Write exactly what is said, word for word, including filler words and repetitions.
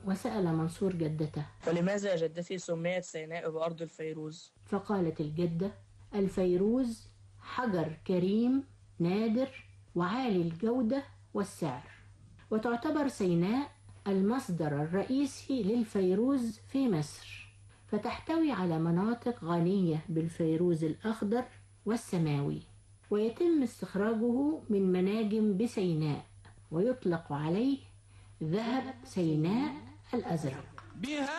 وسأل منصور جدته: ولماذا يا جدتي سميت سيناء بأرض الفيروز؟ فقالت الجدة: الفيروز حجر كريم نادر وعالي الجودة والسعر، وتعتبر سيناء المصدر الرئيسي للفيروز في مصر، فتحتوي على مناطق غنية بالفيروز الأخضر والسماوي، ويتم استخراجه من مناجم بسيناء، ويطلق عليه ذهب سيناء الأزرق.